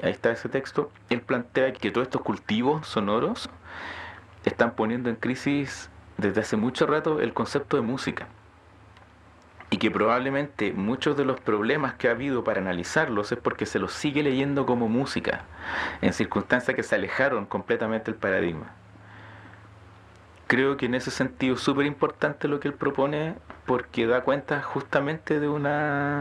ahí está ese texto, él plantea que todos estos cultivos sonoros están poniendo en crisis desde hace mucho rato el concepto de música. Y que probablemente muchos de los problemas que ha habido para analizarlos es porque se los sigue leyendo como música, en circunstancias que se alejaron completamente del paradigma. Creo que en ese sentido es súper importante lo que él propone porque da cuenta justamente